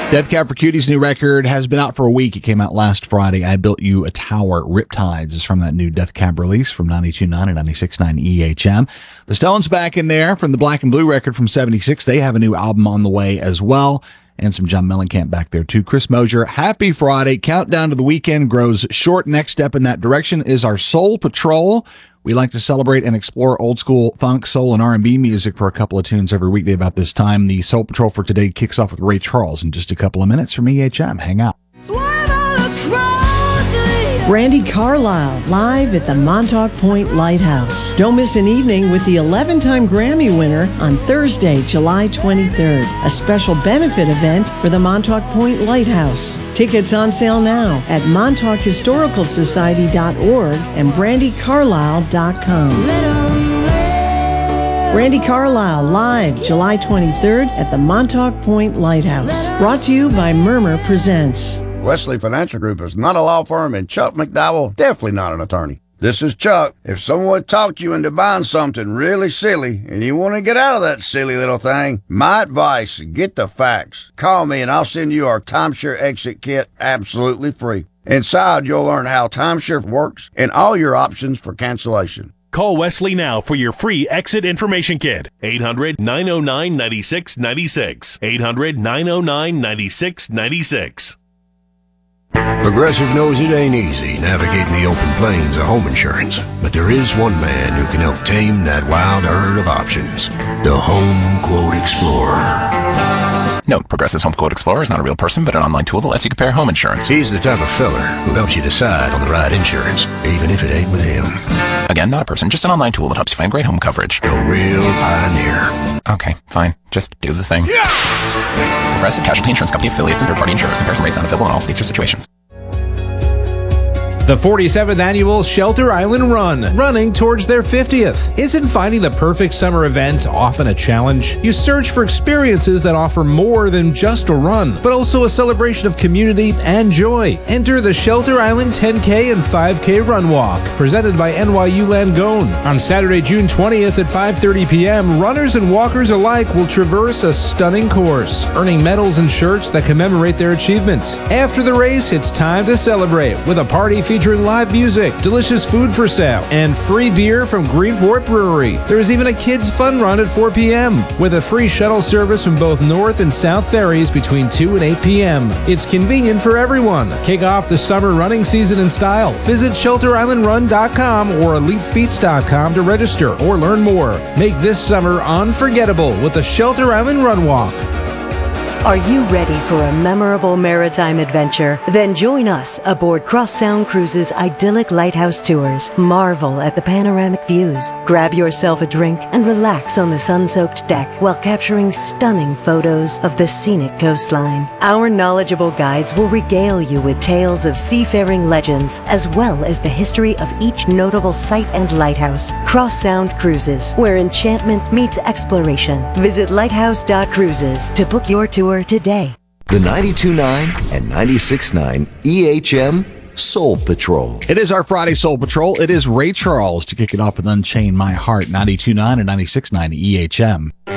Death Cab for Cutie's new record has been out for a week. It came out last Friday. I Built You a Tower. Riptides is from that new Death Cab release from 92.9 and 96.9 EHM. The Stones back in there from the Black and Blue record from 76. They have a new album on the way as well. And some John Mellencamp back there too. Chris Mosier, happy Friday. Countdown to the weekend grows short. Next step in that direction is our Soul Patrol. We like to celebrate and explore old school funk, soul, and R&B music for a couple of tunes every weekday about this time. The Soul Patrol for today kicks off with Ray Charles in just a couple of minutes from EHM. Hang out. Brandi Carlile, live at the Montauk Point Lighthouse. Don't miss an evening with the 11-time Grammy winner on Thursday, July 23rd. A special benefit event for the Montauk Point Lighthouse. Tickets on sale now at MontaukHistoricalSociety.org and BrandiCarlile.com. Brandi Carlile, live July 23rd at the Montauk Point Lighthouse. Brought to you by Murmur Presents. Wesley Financial Group is not a law firm, and Chuck McDowell definitely not an attorney. This is Chuck. If someone talked you into buying something really silly and you want to get out of that silly little thing, my advice, get the facts. Call me and I'll send you our timeshare exit kit absolutely free. Inside, you'll learn how timeshare works and all your options for cancellation. Call Wesley now for your free exit information kit. 800-909-9696. 800-909-9696. Progressive knows it ain't easy navigating the open plains of home insurance, but there is one man who can help tame that wild herd of options. The Home Quote Explorer. Note, Progressive's Home Quote Explorer is not a real person, but an online tool that lets you compare home insurance. He's the type of fella who helps you decide on the right insurance, even if it ain't with him. Again, not a person, just an online tool that helps you find great home coverage. A real pioneer. Okay, fine. Just do the thing. Yeah! Progressive Casualty Insurance Company affiliates and third-party insurers. Comparison rates not available in all states or situations. The 47th annual Shelter Island Run, running towards their 50th. Isn't finding the perfect summer event often a challenge? You search for experiences that offer more than just a run, but also a celebration of community and joy. Enter the Shelter Island 10K and 5K Run Walk, presented by NYU Langone. On Saturday, June 20th at 5:30 p.m., runners and walkers alike will traverse a stunning course, earning medals and shirts that commemorate their achievements. After the race, it's time to celebrate with a party featuring live music, delicious food for sale, and free beer from Greenport Brewery. There is even a kids' fun run at 4 p.m. with a free shuttle service from both North and South Ferries between 2 and 8 p.m. It's convenient for everyone. Kick off the summer running season in style. Visit ShelterIslandRun.com or EliteFeats.com to register or learn more. Make this summer unforgettable with the Shelter Island Run Walk. Are you ready for a memorable maritime adventure? Then join us aboard Cross Sound Cruises' idyllic lighthouse tours. Marvel at the panoramic views. Grab yourself a drink and relax on the sun-soaked deck while capturing stunning photos of the scenic coastline. Our knowledgeable guides will regale you with tales of seafaring legends as well as the history of each notable site and lighthouse. Cross Sound Cruises, where enchantment meets exploration. Visit lighthouse.cruises to book your tour today. The 92.9 and 96.9 EHM Soul Patrol. It is our Friday Soul Patrol. It is Ray Charles to kick it off with Unchain My Heart, 92.9 and 96.9 EHM.